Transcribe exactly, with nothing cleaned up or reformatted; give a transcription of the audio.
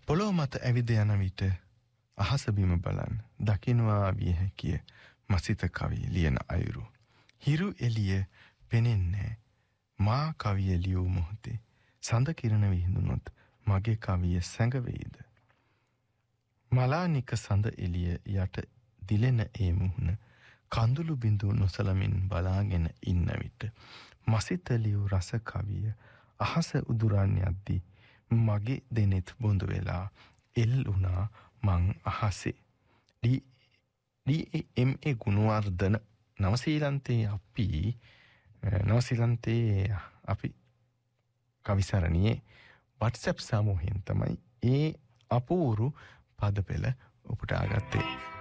පොළොව මත ඇවිද යන විට අහස බිම බලන් දකින්වා විය හැකිය මසිත කවි ලියන අයුරු. හිරු එළිය පෙනෙන්නේ මා කවිය ලියූ මොහොතේ සඳ කිරණ විහිදුනොත් මගේ කවිය සැඟවෙයිද? මලානික සඳ එළිය යට දිලෙන ඒ මුහුණ කඳුළු බිඳු නොසලමින් බලාගෙන ඉන්න විට මසිත ලියූ රස කවිය අහස උදුරන් යද්දී මගේ දෙනෙත් බොඳ වෙලා එල් වුණා මං අහසේ. ඩී එම් ඒ ගුණවර්ධන නවසීලන්තයේ අපි නවසීලන්තයේ අපි කවිසරණියේ WhatsApp සමූහයෙන් තමයි ඒ අපූරු පද පෙළ උපුටා ගත්තේ.